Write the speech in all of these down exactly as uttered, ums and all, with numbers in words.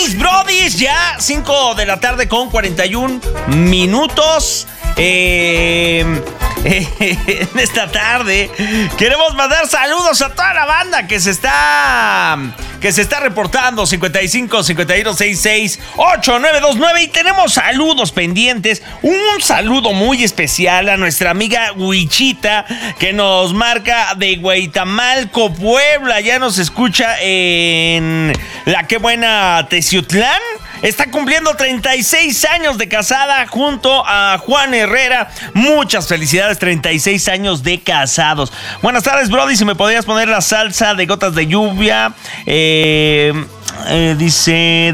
mis brodis, ya cinco de la tarde con cuarenta y un minutos. Eh, eh, en esta tarde queremos mandar saludos a toda la banda que se está que se está reportando. Cincuenta y cinco, cincuenta y uno, sesenta y seis, ochenta y nueve veintinueve. Y tenemos saludos pendientes. Un saludo muy especial a nuestra amiga Huichita, que nos marca de Guaitamalco, Puebla. Ya nos escucha en la Qué Buena Teciutlán. Está cumpliendo treinta y seis años de casada junto a Juan Herrera. Muchas felicidades, treinta y seis años de casados. Buenas tardes, Brody. Si me podrías poner la salsa de Gotas de Lluvia. Eh, eh, dice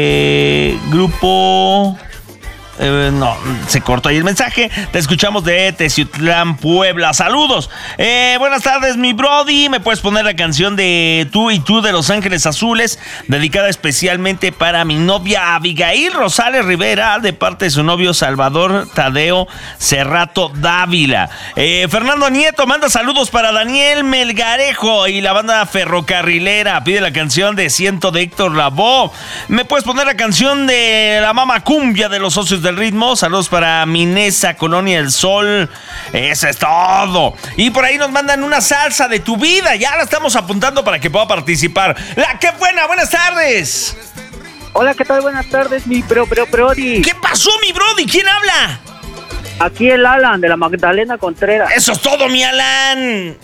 de grupo... Eh, no, se cortó ahí el mensaje. Te escuchamos de Teciutlán, Puebla. Saludos. Eh, buenas tardes, mi Brody. ¿Me puedes poner la canción de Tú y Tú de Los Ángeles Azules, dedicada especialmente para mi novia Abigail Rosales Rivera, de parte de su novio Salvador Tadeo Cerrato Dávila? Eh, Fernando Nieto manda saludos para Daniel Melgarejo y la banda ferrocarrilera. Pide la canción de Ciento de Héctor Lavoe. ¿Me puedes poner la canción de la Mama Cumbia de los Socios del Ritmo? Saludos para Minesa, Colonia del Sol. Eso es todo. Y por ahí nos mandan una salsa de tu vida. Ya la estamos apuntando para que pueda participar. La Qué Buena, buenas tardes. Hola, ¿qué tal? Buenas tardes, mi bro, bro, brody. ¿Qué pasó, mi Brody? ¿Quién habla? Aquí el Alan, de la Magdalena Contreras. Eso es todo, mi Alan.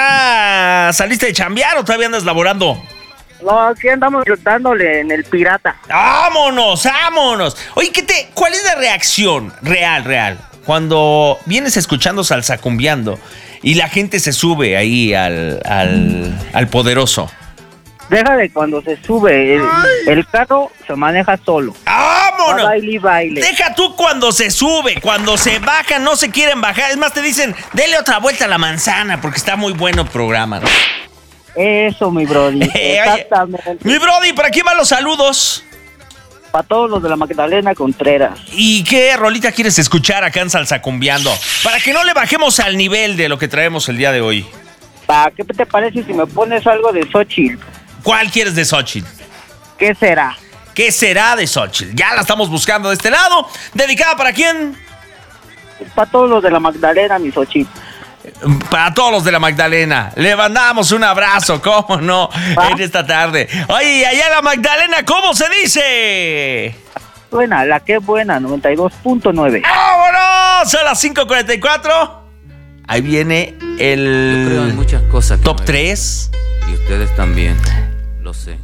¿Ya saliste de chambear o todavía andas laborando? No, aquí andamos dándole en el pirata. ¡Vámonos, vámonos! Oye, ¿qué te, ¿cuál es la reacción real, real? Cuando vienes escuchando salsa cumbiando y la gente se sube ahí al, al, al poderoso. Deja de cuando se sube, el, el carro se maneja solo. ¡Vámonos! Va baile y baile. Deja tú cuando se sube, cuando se baja, no se quieren bajar. Es más, te dicen, dele otra vuelta a la manzana porque está muy bueno el programa, ¿no? Eso, mi brody. Eh, Exactamente. Oye, mi Brody, ¿para quién van los saludos? Para todos los de la Magdalena Contreras. ¿Y qué rolita quieres escuchar acá en Salsa Cumbiando? Para que no le bajemos al nivel de lo que traemos el día de hoy. ¿Para qué te parece si me pones algo de Xochitl? ¿Cuál quieres de Xochitl? ¿Qué será? ¿Qué será de Xochitl? Ya la estamos buscando de este lado. ¿Dedicada para quién? Para todos los de la Magdalena, mi Xochitl. Para todos los de la Magdalena. Le mandamos un abrazo, ¿cómo no? ¿Ah? En esta tarde. Oye, allá en la Magdalena, ¿cómo se dice? Buena, la Qué Buena, noventa y dos punto nueve. ¡Vámonos! Son las cinco cuarenta y cuatro. Ahí viene el... Yo creo en muchas cosas. Top tres. Y ustedes también, lo sé.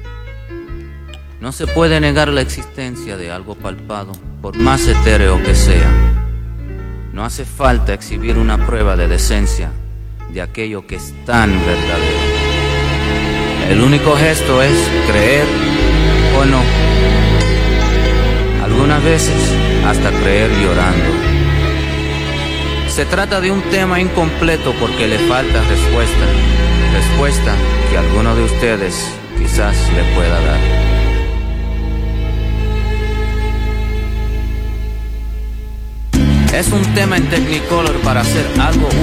No se puede negar la existencia de algo palpado, por más etéreo que sea. No hace falta exhibir una prueba de decencia de aquello que es tan verdadero. El único gesto es creer o no. Algunas veces hasta creer llorando. Se trata de un tema incompleto porque le falta respuesta. Respuesta que alguno de ustedes quizás le pueda dar. Es un tema en Technicolor para hacer algo